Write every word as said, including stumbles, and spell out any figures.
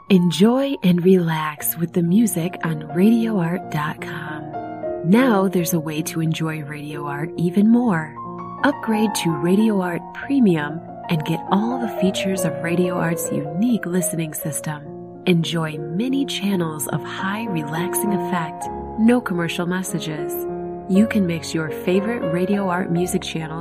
Enjoy and relax with the music on radio art dot com. Now there's a way to enjoy Radio Art even more. Upgrade to Radio Art Premium and get all the features of Radio Art's unique listening system. Enjoy many channels of high relaxing effect, no commercial messages. You can mix your favorite Radio Art music channels